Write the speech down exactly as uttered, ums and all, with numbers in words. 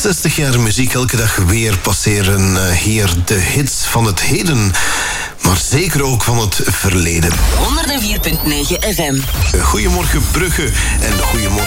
zestig jaar muziek elke dag weer passeren uh, hier de hits van het heden, maar zeker ook van het verleden. honderdvier komma negen F M. Goedemorgen Brugge en goedemorgen